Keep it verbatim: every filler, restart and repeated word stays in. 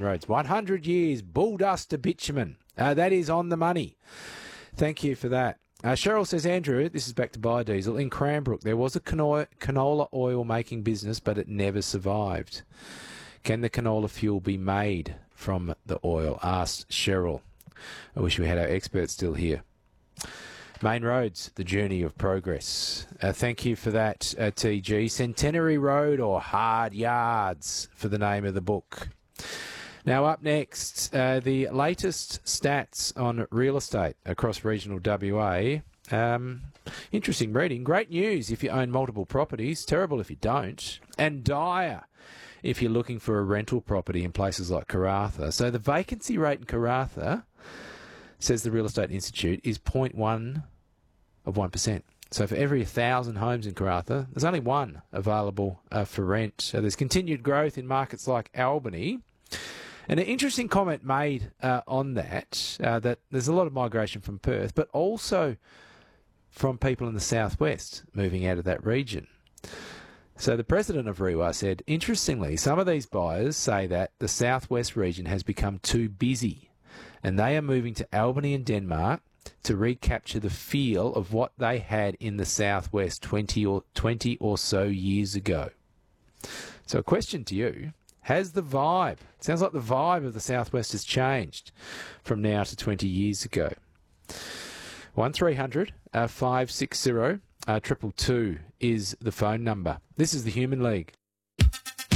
Main Roads. one hundred years, bull dust to bitumen. Uh, that is on the money. Thank you for that. Uh, Cheryl says, Andrew, this is back to biodiesel. In Cranbrook, there was a canola, canola oil making business, but it never survived. Can the canola fuel be made from the oil? Asked Cheryl. I wish we had our experts still here. Main Roads, the journey of progress. Uh, thank you for that, uh, T G. Centenary Road or Hard Yards for the name of the book. Now up next, uh, the latest stats on real estate across regional W A. Um, interesting reading. Great news if you own multiple properties. Terrible if you don't. And dire if you're looking for a rental property in places like Karratha. So the vacancy rate in Karratha, says the Real Estate Institute, is zero point one of one percent. So for every one thousand homes in Karratha, there's only one available uh, for rent. So there's continued growth in markets like Albany. And an interesting comment made uh, on that, uh, that there's a lot of migration from Perth, but also from people in the southwest moving out of that region. So the president of R E W A said, interestingly, some of these buyers say that the southwest region has become too busy and they are moving to Albany and Denmark to recapture the feel of what they had in the southwest twenty or twenty or so years ago. So a question to you. Has the vibe, it sounds like the vibe of the southwest has changed from now to twenty years ago. one three hundred five six zero two two two is the phone number. This is the Human League.